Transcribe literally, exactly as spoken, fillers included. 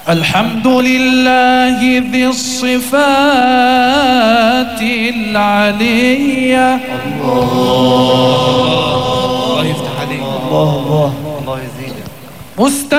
الحمد لله ذي الصفات العلية. الله الله يفتح عليك. الله الله الله يزيدك. مست